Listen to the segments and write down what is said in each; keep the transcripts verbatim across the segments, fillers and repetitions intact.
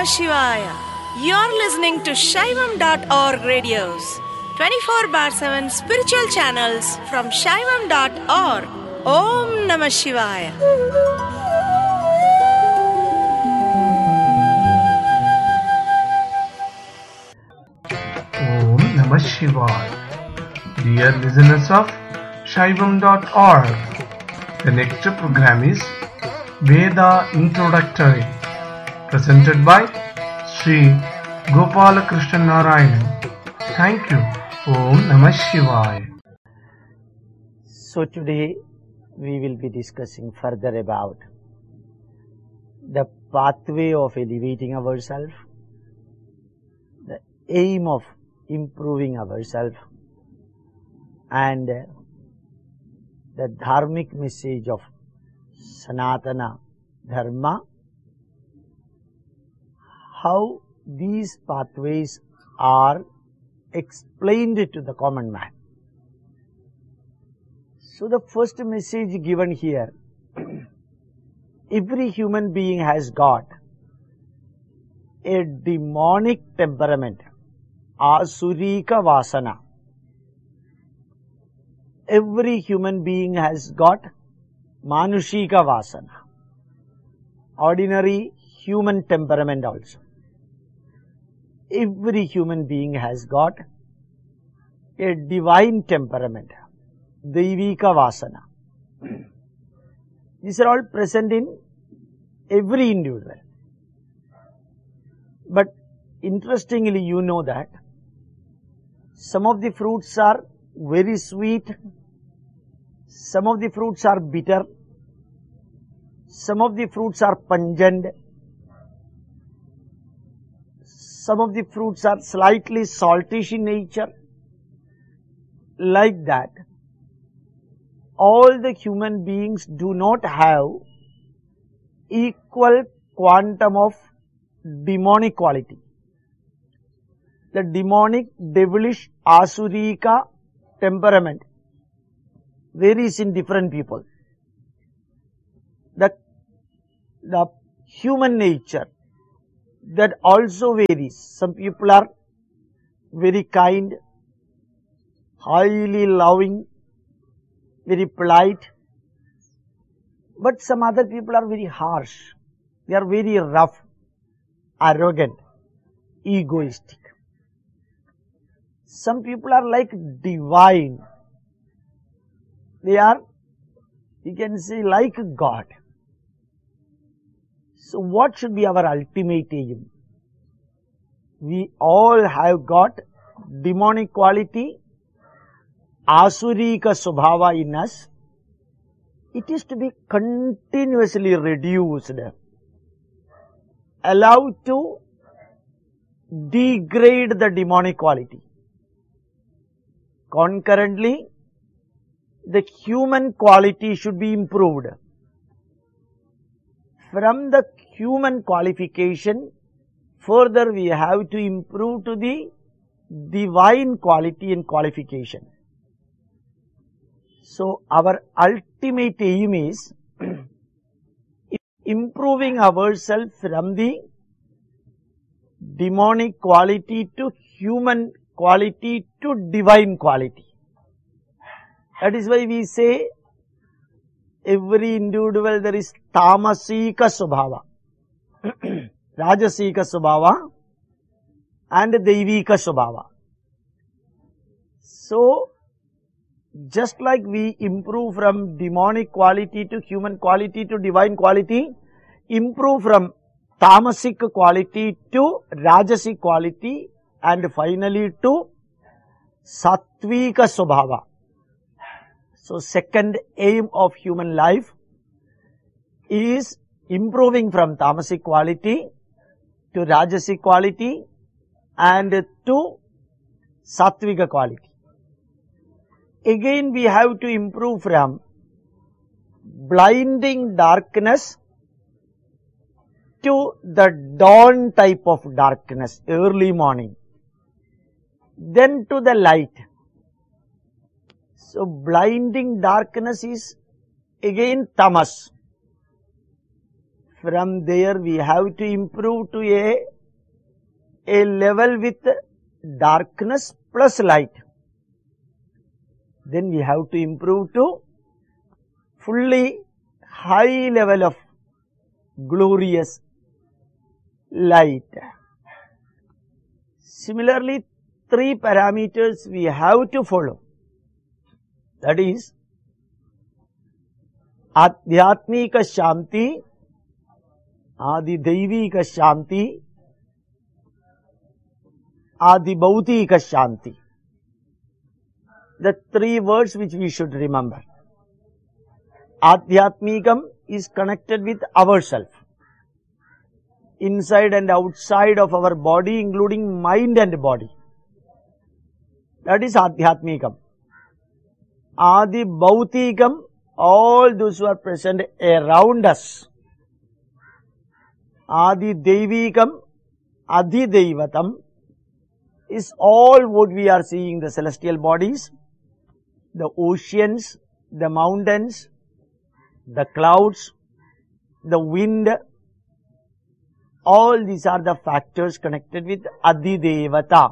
Shivaya. You're listening to Shaivam dot org radios, twenty-four bar seven spiritual channels from Shaivam dot org. Om Namah Shivaya. Om Namah Shivaya. Dear listeners of Shaivam dot org, the next program is Veda Introductory, presented by Sri Gopala Krishna Narayanan. Thank you. Om Namah Shivaya. So today we will be discussing further about the pathway of elevating ourselves, the aim of improving ourselves, and the dharmic message of Sanatana Dharma, how these pathways are explained to the common man. So the first message given here, every human being has got a demonic temperament, asurika vasana. Every human being has got manushika vasana, ordinary human temperament also. Every human being has got a divine temperament, Daivika Vasana. These are all present in every individual. But interestingly, you know that some of the fruits are very sweet, some of the fruits are bitter, some of the fruits are pungent, some of the fruits are slightly saltish in nature. Like that, all the human beings do not have equal quantum of demonic quality. The demonic, devilish, asurika temperament varies in different people. The, the human nature, that also varies. Some people are very kind, highly loving, very polite, but some other people are very harsh. They are very rough, arrogant, egoistic. Some people are like divine. They are, you can say, like God. So what should be our ultimate aim? We all have got demonic quality, asurika subhava in us. It is to be continuously reduced, allowed to degrade the demonic quality. Concurrently, the human quality should be improved. From the human qualification, further we have to improve to the divine quality and qualification. So our ultimate aim is improving ourselves from the demonic quality to human quality to divine quality. That is why we say every individual there is tamasika subhava, rajasika subhava and daivika subhava. So just like we improve from demonic quality to human quality to divine quality, improve from tamasic quality to rajasic quality and finally to sattvika subhava. So second aim of human life is improving from tamasic quality to rajasic quality and to sattvika quality. Again we have to improve from blinding darkness to the dawn type of darkness, early morning, then to the light. So blinding darkness is again tamas. From there we have to improve to a a level with darkness plus light. Then we have to improve to fully high level of glorious light. Similarly, three parameters we have to follow. That is, Adhyatmika Shanti, Adi Daivika Shanti, Adi Bhautika Shanti. The three words which we should remember. Adhyatmikam is connected with ourself, inside and outside of our body, including mind and body. That is Adhyatmikam. Adi Bhautikam, all those who are present around us. Adi Devikam, Adi Devatam is all what we are seeing, the celestial bodies, the oceans, the mountains, the clouds, the wind. All these are the factors connected with Adi Devata.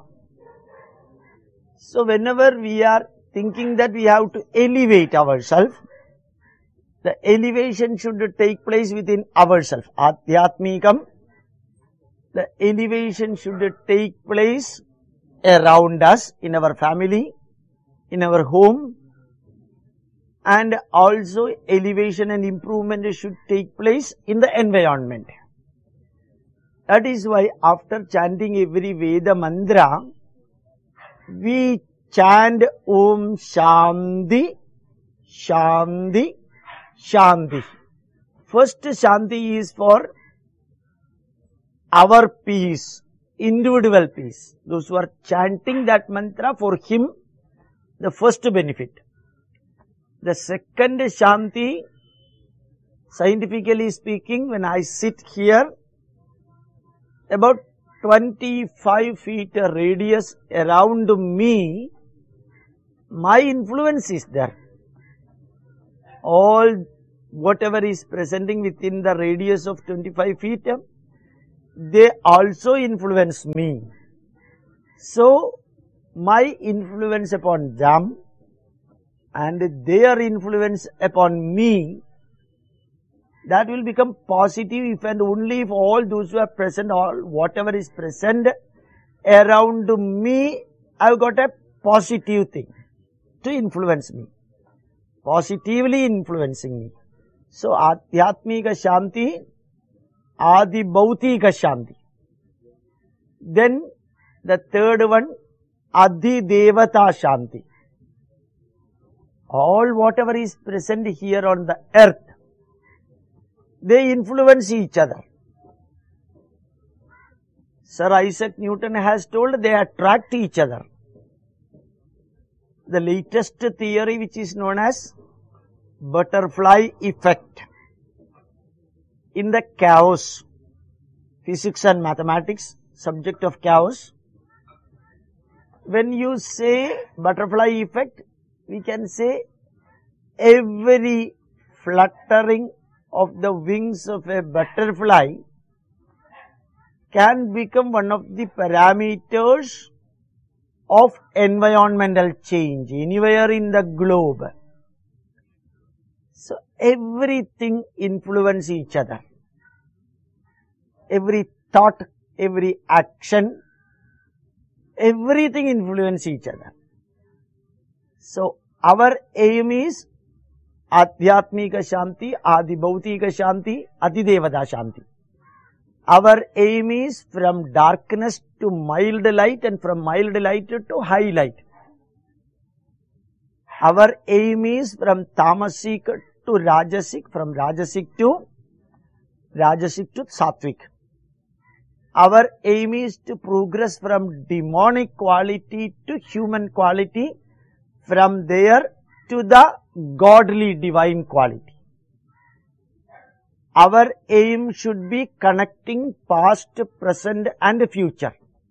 So whenever we are thinking that we have to elevate ourselves, the elevation should take place within ourselves. Adhyatmikam, the elevation should take place around us, in our family, in our home, and also elevation and improvement should take place in the environment. That is why after chanting every Veda mantra, we chant Om Shanti, Shanti, Shanti. First Shanti is for our peace, individual peace. Those who are chanting that mantra, for him, the first benefit. The second Shanti, scientifically speaking, when I sit here, about twenty-five feet radius around me, my influence is there. All whatever is presenting within the radius of twenty-five feet, they also influence me. So, my influence upon them and their influence upon me, that will become positive if and only if all those who are present, all whatever is present around me, I have got a positive thing to influence me, positively influencing me. So, Adhyatmika Shanti, Adi Bhautika Shanti. Then the third one, Adi Devata Shanti. All whatever is present here on the earth, they influence each other. Sir Isaac Newton has told they attract each other. The latest theory, which is known as butterfly effect, in the chaos, physics and mathematics, subject of chaos, when you say butterfly effect, we can say every fluttering of the wings of a butterfly can become one of the parameters of environmental change anywhere in the globe. So, everything influences each other. Every thought, every action, everything influences each other. So, our aim is Adhyatmika Shanti, Adi Bhautika Shanti, Adi Devata Shanti. Our aim is from darkness to mild light and from mild light to high light. Our aim is from Tamasic to Rajasic, from Rajasic to Rajasic to Sattvic. Our aim is to progress from demonic quality to human quality, from there to the godly divine quality. Our aim should be connecting past, present and future.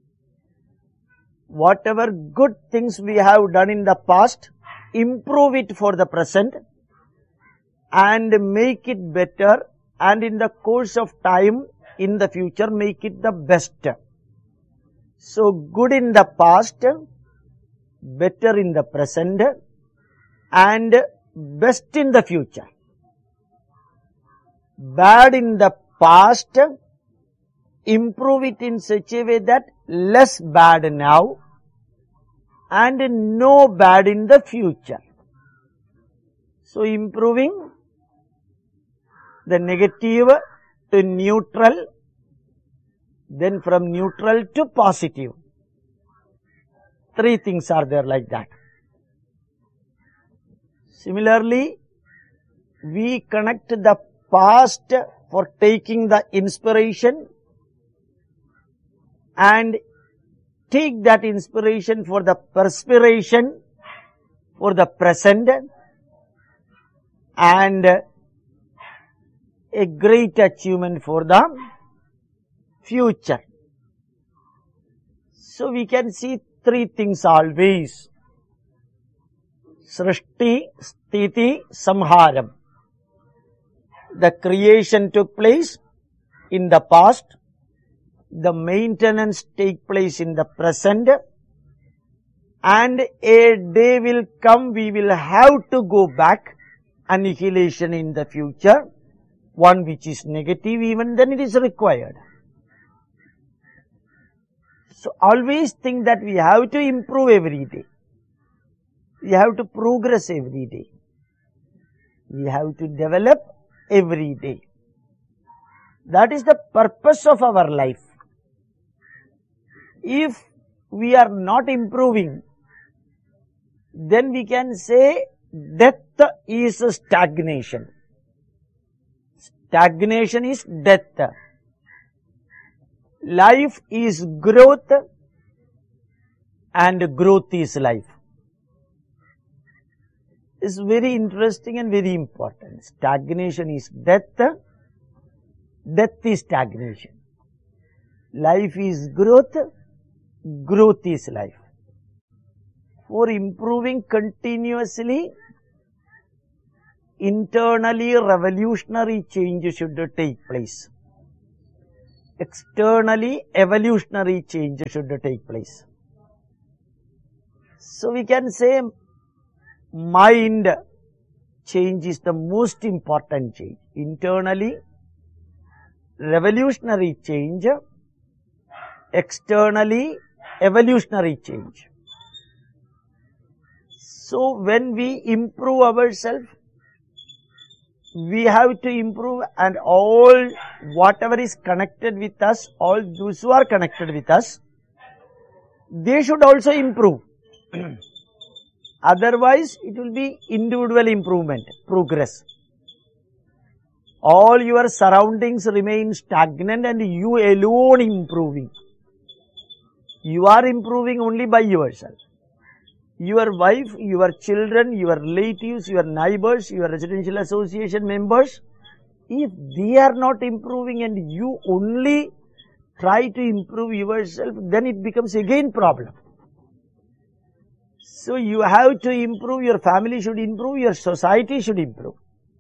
Whatever good things we have done in the past, improve it for the present and make it better, and in the course of time, in the future, make it the best. So good in the past, better in the present, and best in the future. Bad in the past, improve it in such a way that less bad now and no bad in the future. So improving the negative to neutral, then from neutral to positive. Three things are there like that. Similarly, we connect the past for taking the inspiration and take that inspiration for the perspiration for the present and a great achievement for the future. So we can see three things always. Srishti, Sthiti, Samharam. The creation took place in the past. The maintenance take place in the present. And a day will come, we will have to go back. Annihilation in the future. One which is negative, even then it is required. So always think that we have to improve every day. We have to progress every day. We have to develop every day. That is the purpose of our life. If we are not improving, then we can say death is stagnation. Stagnation is death. Life is growth and growth is life. It's very interesting and very important. Stagnation is death. Death is stagnation. Life is growth. Growth is life. For improving continuously, internally revolutionary change should take place. Externally evolutionary change should take place. So we can say mind change is the most important change. Internally revolutionary change, externally evolutionary change. So when we improve ourselves, we have to improve, and all whatever is connected with us, all those who are connected with us, they should also improve. Otherwise, it will be individual improvement, progress. All your surroundings remain stagnant and you alone improving. You are improving only by yourself. Your wife, your children, your relatives, your neighbors, your residential association members, if they are not improving and you only try to improve yourself, then it becomes again problem. So you have to improve, your family should improve, your society should improve.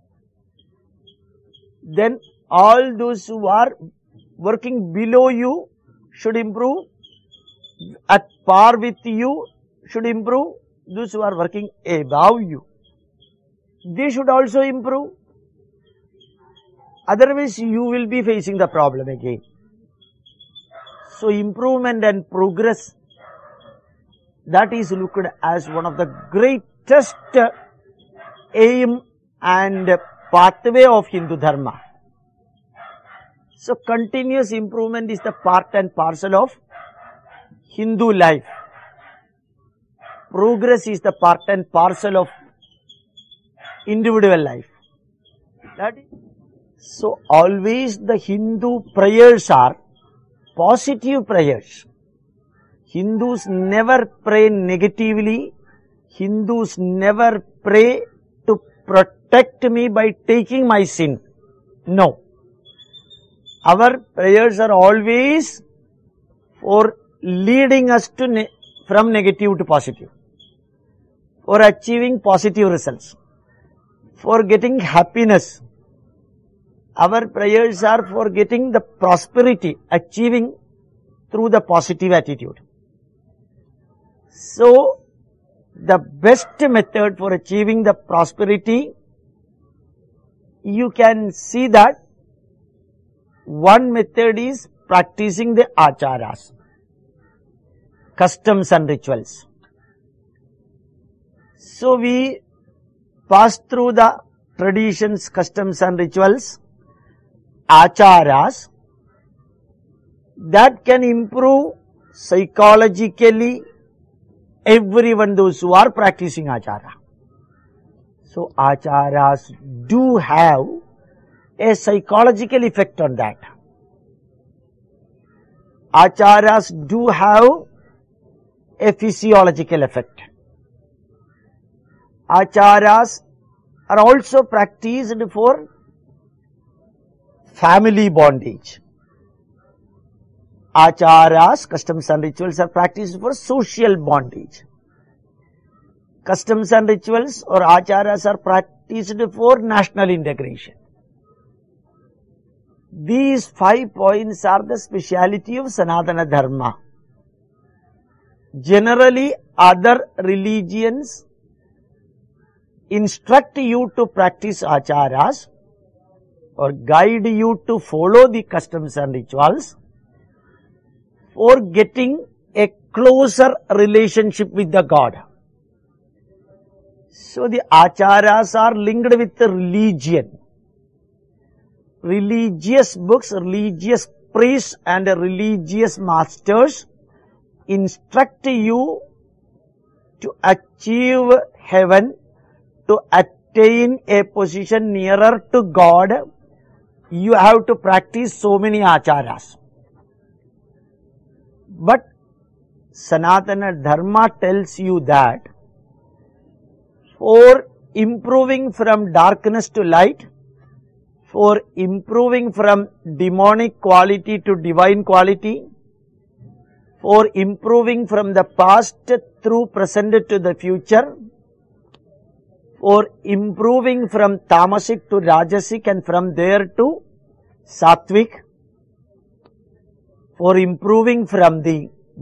Then all those who are working below you should improve, at par with you should improve, those who are working above you, they should also improve. Otherwise, you will be facing the problem again. So, improvement and progress, that is looked as one of the greatest aim and pathway of Hindu Dharma. So, continuous improvement is the part and parcel of Hindu life. Progress is the part and parcel of individual life. That is, so always the Hindu prayers are positive prayers. Hindus never pray negatively. Hindus never pray to protect me by taking my sin. No. Our prayers are always for leading us to ne- from negative to positive, for achieving positive results, for getting happiness. Our prayers are for getting the prosperity, achieving through the positive attitude. So, the best method for achieving the prosperity, you can see that one method is practicing the acharas, customs and rituals. So, we pass through the traditions, customs and rituals, acharas, that can improve psychologically everyone, those who are practicing achara. So, acharas do have a psychological effect on that. Acharas do have a physiological effect. Acharas are also practiced for family bondage. Acharas, customs and rituals are practiced for social bondage. Customs and rituals or acharas are practiced for national integration. These five points are the speciality of Sanatana Dharma. Generally, other religions instruct you to practice acharas or guide you to follow the customs and rituals for getting a closer relationship with the God. So, the acharas are linked with the religion. Religious books, religious priests and religious masters instruct you to achieve heaven, to attain a position nearer to God. You have to practice so many acharas. But Sanatana Dharma tells you that for improving from darkness to light, for improving from demonic quality to divine quality, for improving from the past through present to the future, for improving from tamasic to rajasic and from there to sattvic, for improving from the